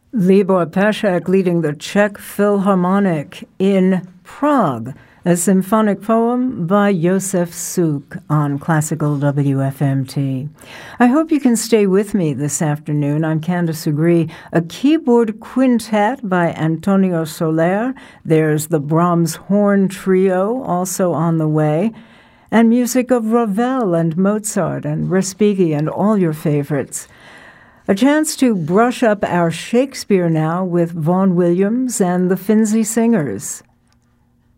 Libor Peszek leading the Czech Philharmonic in Prague, a symphonic poem by Josef Suk on Classical WFMT. I hope you can stay with me this afternoon. I'm Candice Agree. A keyboard quintet by Antonio Soler. There's the Brahms Horn Trio also on the way. And music of Ravel and Mozart and Respighi and all your favorites. A chance to brush up our Shakespeare now with Vaughan Williams and the Finzi Singers.